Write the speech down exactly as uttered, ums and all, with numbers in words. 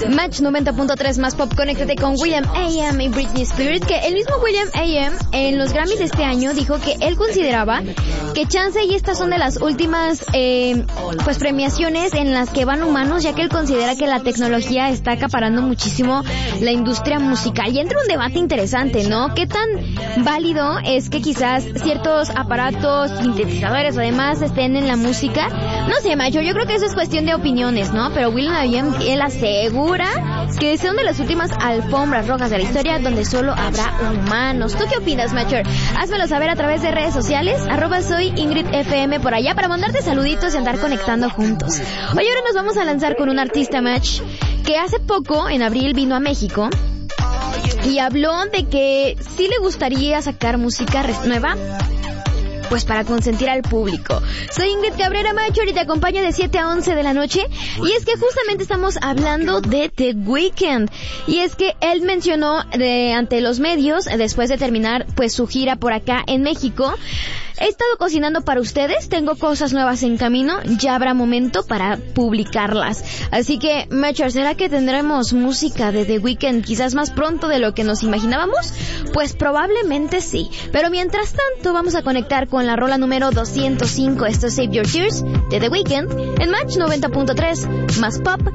Match noventa punto tres más pop, conéctate con Will.i.am A M y Britney Spears, que el mismo Will.i.am A M en los Grammys de este año dijo que él consideraba que chance y estas son de las últimas eh, pues premiaciones en las que van humanos, ya que él considera que la tecnología está acaparando muchísimo la industria musical. Y entra un debate interesante, ¿no? ¿Qué tan válido es que quizás ciertos aparatos, sintetizadores o demás estén en la música? No sé, Macho, yo creo que eso es cuestión de opiniones, ¿no? Pero Will.i.am A M, él asegura que son de las últimas alfombras rojas de la historia donde solo habrá humanos. ¿Tú qué opinas, Macher? Házmelo saber a través de redes sociales, arroba soy Ingrid F M por allá, para mandarte saluditos y andar conectando juntos. Hoy ahora nos vamos a lanzar con un artista, Match, que hace poco, en abril, vino a México y habló de que sí le gustaría sacar música nueva, pues para consentir al público. Soy Ingrid Cabrera Macho y te acompaño de siete a once de la noche. Y es que justamente estamos hablando de The Weeknd. Y es que él mencionó de, ante los medios, después de terminar pues su gira por acá en México: he estado cocinando para ustedes, tengo cosas nuevas en camino, ya habrá momento para publicarlas. Así que, Macho, ¿será que tendremos música de The Weeknd quizás más pronto de lo que nos imaginábamos? Pues probablemente sí. Pero mientras tanto vamos a conectar con la rola número doscientos cinco, esto es Save Your Tears de The Weeknd en Match noventa punto tres más pop.